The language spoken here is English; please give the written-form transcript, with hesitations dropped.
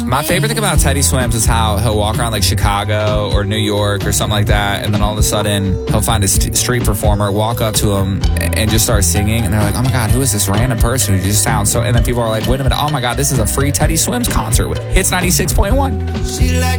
My favorite thing about Teddy Swims is how he'll walk around like Chicago or New York or something like that, and then all of a sudden he'll find a street performer, walk up to him, and just start singing, and they're like, oh my God, who is this random person who just sounds so... And then people are like, wait a minute, oh my God, this is a free Teddy Swims concert with Hits 96.1.